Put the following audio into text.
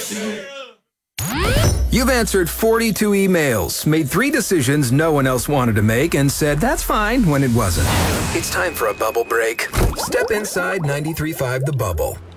You've answered 42 emails, made 3 decisions no one else wanted to make, and said that's fine when it wasn't. It's time for a bubble break. Step inside 93.5 The Bubble.